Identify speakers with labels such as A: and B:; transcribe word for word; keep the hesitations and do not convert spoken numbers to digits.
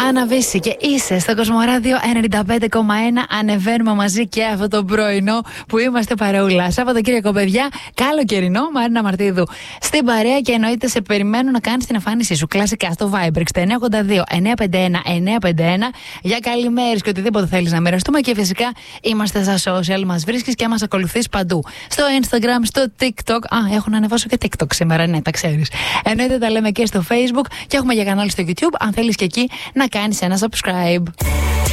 A: Άννα και είσαι στο Κοσμοράδιο ενενήντα πέντε κόμμα ένα. Ανεβαίνουμε μαζί και αυτό το πρωινό που είμαστε παρεούλα. Σαββατοκύριακο, παιδιά, καλοκαιρινό. Μαρίνα Μαρτίδου στην παρέα και εννοείται σε περιμένω να κάνεις την εμφάνισή σου. Κλασικά στο Viber εννιά ογδόντα δύο εννιά πενήντα ένα εννιά πενήντα ένα για καλημέρες και οτιδήποτε θέλεις να μοιραστούμε. Και φυσικά είμαστε στα social, μας βρίσκεις και μας ακολουθείς παντού. Στο Instagram, στο TikTok. Α, έχω να ανεβάσω και TikTok σήμερα, ναι, τα ξέρεις. Εννοείται τα λέμε και στο Facebook και έχουμε για κανάλι στο YouTube. Αν θέλεις και εκεί να κάνεις ένα subscribe.